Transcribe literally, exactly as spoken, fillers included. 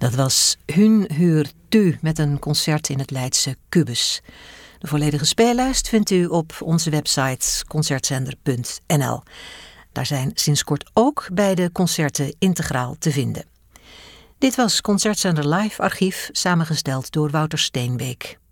Dat was Hun Heur Tu met een concert in het Leidse Kubus. De volledige speellijst vindt u op onze website concertzender punt n l. Daar zijn sinds kort ook beide concerten integraal te vinden. Dit was Concertzender Live Archief, samengesteld door Wouter Steenbeek.